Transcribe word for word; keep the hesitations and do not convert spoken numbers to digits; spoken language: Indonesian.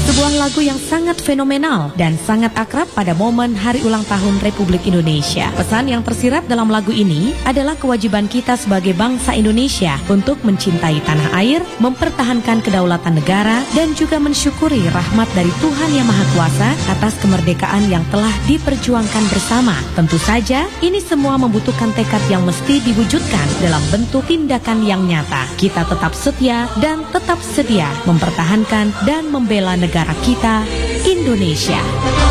Sebuah lagu yang sangat fenomenal dan sangat akrab pada momen Hari Ulang Tahun Republik Indonesia. Pesan yang tersirat dalam lagu ini adalah kewajiban kita sebagai bangsa Indonesia untuk mencintai tanah air, mempertahankan kedaulatan negara, dan juga mensyukuri rahmat dari Tuhan Yang Maha Kuasa atas kemerdekaan yang telah diperjuangkan bersama. Tentu saja, ini semua membutuhkan tekad yang mesti diwujudkan dalam bentuk tindakan yang nyata. Kita tetap setia dan tetap sedia mempertahankan dan membela negara kita, Indonesia.